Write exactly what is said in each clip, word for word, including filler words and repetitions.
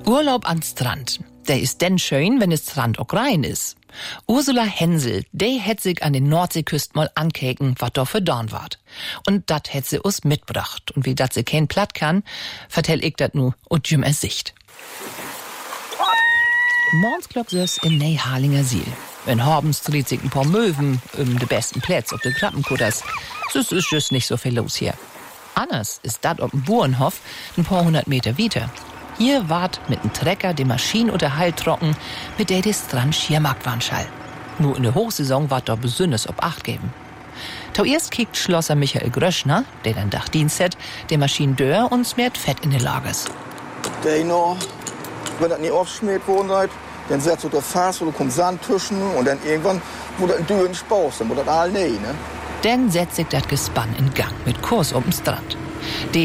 Urlaub an Strand. Der ist denn schön, wenn es Strand auch rein ist. Ursula Hensel, die hätt sich an den Nordseeküsten mal ankeken, wat da für Dorn wart. Und dat hätt sie us mitbracht. Und wie dat sie kein platt kann, vertell ich dat nu und jüm es Sicht. Morgens klock sie's in Neyhalinger Siel. In Horbens dreht sich ein paar Möwen um de besten Plätz auf de Krabbenkutters. Es ist just nicht so viel los hier. Anders ist dat ob dem Burenhof ein paar hundert Meter weiter. Hier wart mit dem Trecker die Maschine unter Hall trocken, mit der des Strand Schiermarkt waren schall. Nur in der Hochsaison wart da besonders ob Acht geben. Zuerst kickt Schlosser Michael Gröschner, der dann Dachdienst hat, der Maschinendeur und smäht Fett in den Lagers. Der noch, wenn das nicht aufschmiert worden seid, dann setzt du das Fass, wo du kommst Sand zwischen und dann irgendwann, wo das ein Dürren spaust, dann wo das all nee, ne? Dann setzt sich das Gespann in Gang mit Kurs um den Strand. Die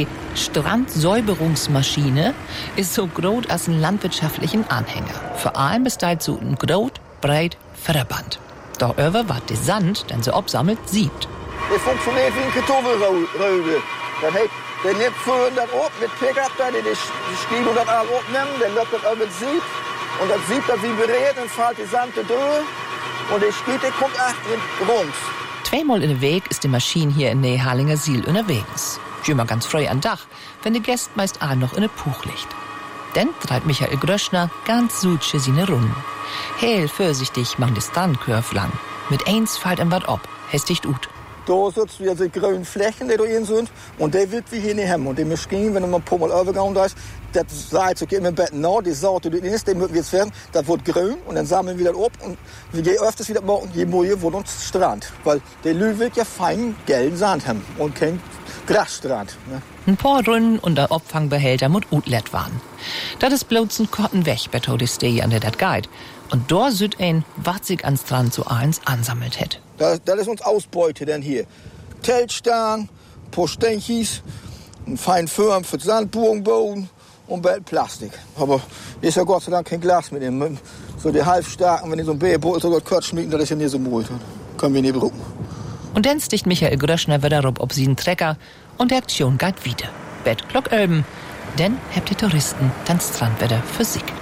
Strandsäuberungsmaschine ist so groß als ein landwirtschaftlichen Anhänger. Vor allem besteht so ein groß, breit Förderband. Darüber wird der Sand, den sie absammelt, siebt. Das funktioniert wie ein Kartoffelröbe. Dann hat der nimmt vorhin das ab mit Pickup, dann die Stiel und das alles abnehmen, dann läuft das über das Sieb. Und das Sieb, das vibriert, dann fällt die Sand durch. Und der Stiel, der kommt echt rums. Zweimal in der Weg ist die Maschine hier in Neyhalinger Siel unterwegs. Immer ganz frei an Dach, wenn der Gäst meist auch noch in der Puch liegt. Dann treibt Michael Gröschner ganz sutsche seine Runden. Heel vorsichtig machen die Strandkörf lang. Mit eins fällt ihm wat ab, hästigt ut. Da sitzt wieder die grünen Flächen, die da hin sind, und der wird wie hier nicht haben. Und die Maschine, wenn man ein paar Mal übergegangen ist, das sagt, okay, im Bett nach, die Saat, die drin ist, die wird jetzt werden, das wird grün, und dann sammeln wir das ab, und je öfters wieder morgen, je mehr wird uns Strand. Weil der Lü will ja fein gelben Sand haben und kein Grasstrand. Ne? Ein paar Runden und der Abfangbehälter mit Utlet waren. Das ist bloß ein Kotten weg, bei Todi Stey an der dat Guide. Und da süd ein, was sich an Strand so eins ansammelt hätt. Das, das ist uns Ausbeute denn hier. Teltstern, paar Stenchis, ein fein Firm für Sandburgenboden und bald Plastik. Aber ist ja Gott sei Dank kein Glas mit dem. So die halbstarken, wenn die so ein Bärboot so kurz schmieden, das ist ja nicht so mutig. Können wir nicht brauchen. Und dann sticht Michael Gröschner wieder rup ob sie einen Trecker und die Aktion geht wieder. Bett Glock öben, denn habt die Touristen dann Strandwetter für sich.